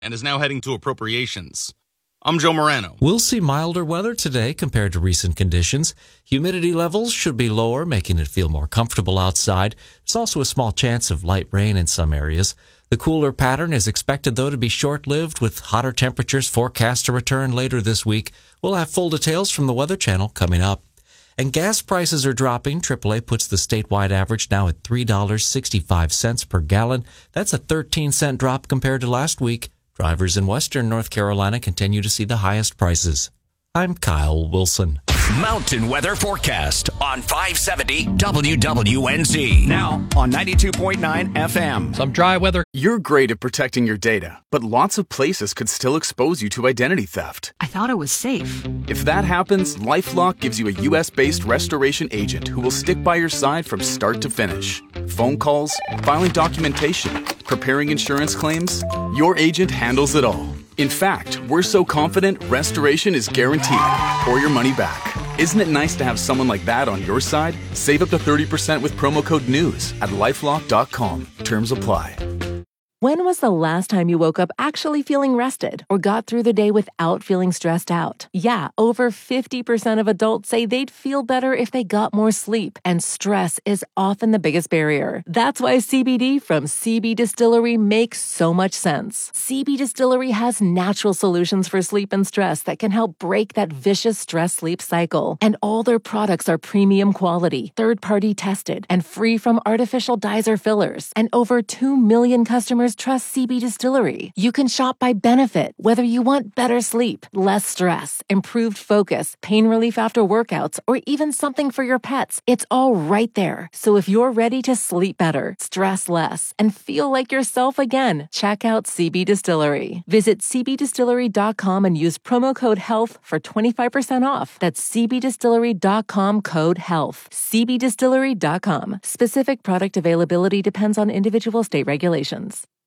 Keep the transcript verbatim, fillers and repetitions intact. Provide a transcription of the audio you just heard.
and is now heading to appropriations. I'm Joe Morano. We'll see milder weather today compared to recent conditions. Humidity levels should be lower, making it feel more comfortable outside. There's also a small chance of light rain in some areas. The cooler pattern is expected, though, to be short-lived, with hotter temperatures forecast to return later this week. We'll have full details from the Weather Channel coming up. And gas prices are dropping. triple A puts the statewide average now at three dollars and sixty-five cents per gallon. That's a thirteen cent drop compared to last week. Drivers in western North Carolina continue to see the highest prices. I'm Kyle Wilson. Mountain Weather Forecast on five seventy W W N Z. Now on ninety-two point nine F M. Some dry weather. You're great at protecting your data, but lots of places could still expose you to identity theft. I thought it was safe. If that happens, LifeLock gives you a U S-based restoration agent who will stick by your side from start to finish. Phone calls, filing documentation, preparing insurance claims, your agent handles it all. In fact, we're so confident restoration is guaranteed or your money back. Isn't it nice to have someone like that on your side? Save up to thirty percent with promo code NEWS at lifelock dot com. Terms apply. When was the last time you woke up actually feeling rested or got through the day without feeling stressed out? Yeah, over fifty percent of adults say they'd feel better if they got more sleep, and stress is often the biggest barrier. That's why C B D from C B Distillery makes so much sense. C B Distillery has natural solutions for sleep and stress that can help break that vicious stress-sleep cycle. And all their products are premium quality, third-party tested, and free from artificial dyes or fillers. And over two million customers trust C B Distillery. You can shop by benefit, whether you want better sleep, less stress, improved focus, pain relief after workouts, or even something for your pets. It's all right there. So if you're ready to sleep better, stress less, and feel like yourself again, check out C B Distillery. Visit c b distillery dot com and use promo code HEALTH for twenty-five percent off. That's c b distillery dot com code HEALTH. c b distillery dot com. Specific product availability depends on individual state regulations.